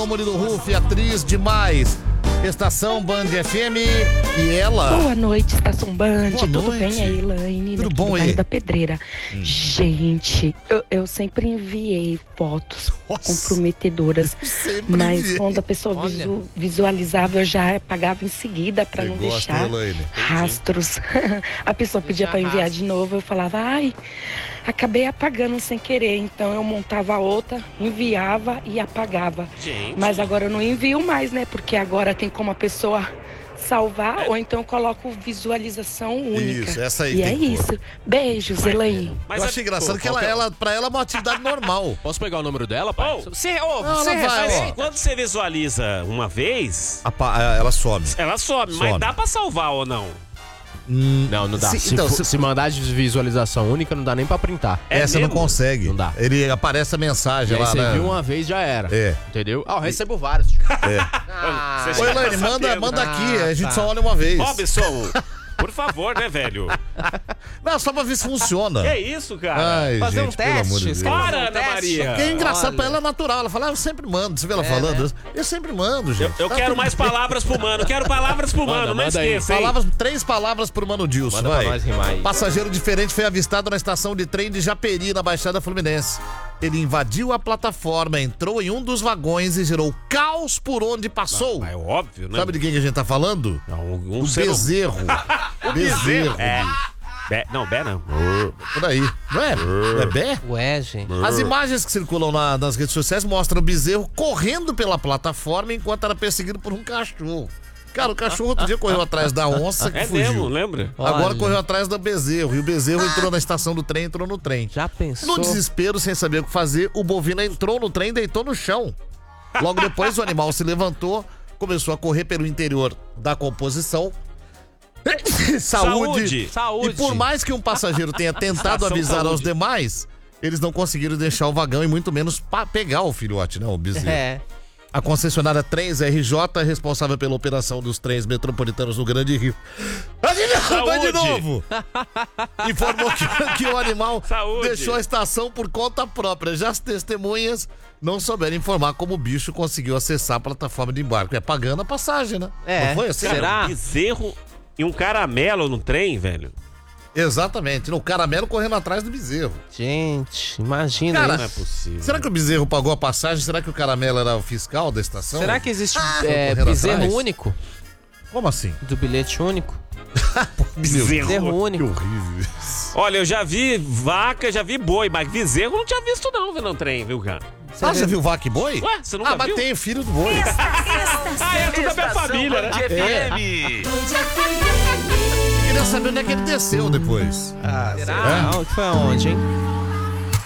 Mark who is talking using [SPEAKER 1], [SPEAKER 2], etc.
[SPEAKER 1] como Lilo Ruff, atriz demais. Estação Band FM e ela...
[SPEAKER 2] Boa noite, Estação Band.
[SPEAKER 1] Boa
[SPEAKER 2] Tudo
[SPEAKER 1] noite.
[SPEAKER 2] bem aí, Elaine?
[SPEAKER 1] Tudo
[SPEAKER 2] Aqui
[SPEAKER 1] bom
[SPEAKER 2] do
[SPEAKER 1] aí?
[SPEAKER 2] bairro da Pedreira. Gente, eu sempre enviei fotos comprometedoras,
[SPEAKER 1] Sempre
[SPEAKER 2] mas
[SPEAKER 1] enviei.
[SPEAKER 2] quando a pessoa visualizava, eu já apagava em seguida pra não
[SPEAKER 1] Você gosta,
[SPEAKER 2] deixar
[SPEAKER 1] Elaine?
[SPEAKER 2] rastros. A pessoa pedia pra enviar de novo, eu falava, ai, acabei apagando sem querer. Então eu montava outra, enviava e apagava.
[SPEAKER 3] Gente.
[SPEAKER 2] Mas agora eu não envio mais, né? Porque agora tem como a pessoa salvar ou então eu coloco visualização única.
[SPEAKER 1] Isso, essa aí
[SPEAKER 2] E é
[SPEAKER 1] tem cor.
[SPEAKER 2] isso. Beijos, Elaine.
[SPEAKER 1] Eu achei engraçado que pra ela é uma atividade normal.
[SPEAKER 4] Posso pegar o número dela, pai?
[SPEAKER 3] Você
[SPEAKER 1] Não, ela vai,
[SPEAKER 3] mas
[SPEAKER 1] ó.
[SPEAKER 3] quando você visualiza uma vez,
[SPEAKER 1] Ela some.
[SPEAKER 3] ela some, mas
[SPEAKER 1] Some.
[SPEAKER 3] dá pra salvar ou não?
[SPEAKER 4] Não dá.
[SPEAKER 1] Então,
[SPEAKER 4] Se mandar de visualização única, não dá nem pra printar.
[SPEAKER 1] Essa não
[SPEAKER 3] mesmo?
[SPEAKER 1] consegue.
[SPEAKER 4] Não dá.
[SPEAKER 1] Ele aparece a
[SPEAKER 4] E
[SPEAKER 1] mensagem
[SPEAKER 4] aí
[SPEAKER 1] lá,
[SPEAKER 4] você
[SPEAKER 1] né?
[SPEAKER 4] viu uma vez, já era.
[SPEAKER 1] É.
[SPEAKER 4] Entendeu? Ah, eu recebo vários.
[SPEAKER 3] Você
[SPEAKER 1] Ô,
[SPEAKER 3] já
[SPEAKER 1] Elaine,
[SPEAKER 3] tá sabendo.
[SPEAKER 1] manda aqui, a gente só olha uma vez.
[SPEAKER 3] Robson, por favor, né, velho?
[SPEAKER 1] Não, só pra ver se funciona.
[SPEAKER 3] Que isso, cara?
[SPEAKER 1] Ai,
[SPEAKER 5] Fazer um
[SPEAKER 1] gente, pelo amor de
[SPEAKER 5] teste,
[SPEAKER 1] Deus.
[SPEAKER 3] Para, Ana Maria.
[SPEAKER 1] Porque é engraçado
[SPEAKER 5] Olha.
[SPEAKER 1] pra ela, é natural. Ela fala, eu sempre mando. Você vê ela falando? Eu sempre mando, gente.
[SPEAKER 3] Eu
[SPEAKER 1] Tá
[SPEAKER 3] quero
[SPEAKER 1] tudo
[SPEAKER 3] mais
[SPEAKER 1] bem.
[SPEAKER 3] palavras pro mano. Quero palavras pro mano. Não
[SPEAKER 4] manda aí.
[SPEAKER 3] esqueça, hein?
[SPEAKER 1] Três palavras pro Mano Dilson,
[SPEAKER 4] Manda pra
[SPEAKER 1] vai.
[SPEAKER 4] nós rimar aí.
[SPEAKER 1] Passageiro diferente foi avistado na estação de trem de Japeri, na Baixada Fluminense. Ele invadiu a plataforma, entrou em um dos vagões e gerou caos por onde passou.
[SPEAKER 3] É óbvio, né?
[SPEAKER 1] Sabe de quem que a gente tá falando?
[SPEAKER 3] Um
[SPEAKER 1] O
[SPEAKER 3] ser humano.
[SPEAKER 1] Bezerro. Bezerro.
[SPEAKER 3] É. Não, Bé não.
[SPEAKER 1] Por aí. Não é? Não é Bé?
[SPEAKER 5] Ué, gente.
[SPEAKER 1] As imagens que circulam nas redes sociais mostram o bezerro correndo pela plataforma enquanto era perseguido por um cachorro. Cara, o cachorro outro dia correu atrás da onça que
[SPEAKER 3] É
[SPEAKER 1] fugiu.
[SPEAKER 3] mesmo, lembra?
[SPEAKER 1] Agora
[SPEAKER 5] Olha.
[SPEAKER 1] correu atrás do bezerro. E o bezerro entrou na estação do trem, entrou no trem.
[SPEAKER 5] Já pensou?
[SPEAKER 1] No desespero, sem saber o que fazer, o bovino entrou no trem e deitou no chão. Logo depois, o animal se levantou, começou a correr pelo interior da composição. Saúde.
[SPEAKER 5] Saúde.
[SPEAKER 1] E por mais que um passageiro tenha tentado
[SPEAKER 3] Estação
[SPEAKER 1] avisar aos
[SPEAKER 3] Saúde.
[SPEAKER 1] demais, eles não conseguiram deixar o vagão e muito menos pegar o filhote, né, o bezerro.
[SPEAKER 5] É.
[SPEAKER 1] A concessionária Trens RJ, responsável pela operação dos trens metropolitanos do Grande Rio. Vai de
[SPEAKER 3] Saúde.
[SPEAKER 1] novo! Informou que o animal
[SPEAKER 3] Saúde.
[SPEAKER 1] deixou a estação por conta própria. Já as testemunhas não souberam informar como o bicho conseguiu acessar a plataforma de embarque. É pagando a passagem, né?
[SPEAKER 5] É.
[SPEAKER 1] Não foi assim?
[SPEAKER 5] Será?
[SPEAKER 3] Um bezerro e um caramelo no trem, velho.
[SPEAKER 1] Exatamente. O caramelo correndo atrás do bezerro.
[SPEAKER 5] Gente, imagina
[SPEAKER 1] Cara,
[SPEAKER 3] Não é
[SPEAKER 5] isso.
[SPEAKER 3] possível.
[SPEAKER 1] Será que o bezerro pagou a passagem? Será que o caramelo era o fiscal da estação?
[SPEAKER 5] Será que existe
[SPEAKER 1] correndo
[SPEAKER 5] bezerro
[SPEAKER 1] atrás?
[SPEAKER 5] único?
[SPEAKER 1] Como assim?
[SPEAKER 5] Do bilhete único?
[SPEAKER 3] Bezerro.
[SPEAKER 5] Bezerro
[SPEAKER 1] Que
[SPEAKER 5] único.
[SPEAKER 1] horrível.
[SPEAKER 3] Olha, eu já vi vaca, já vi boi, mas bezerro eu não tinha visto não, viu, no trem, viu, cara?
[SPEAKER 1] Ah, já viu vaca e boi?
[SPEAKER 3] Ué, você nunca
[SPEAKER 1] mas
[SPEAKER 3] viu?
[SPEAKER 1] tem filho do boi.
[SPEAKER 3] Ah, é tudo da minha família, né?
[SPEAKER 1] Queria saber onde é que ele desceu depois.
[SPEAKER 5] Será? Foi aonde, hein?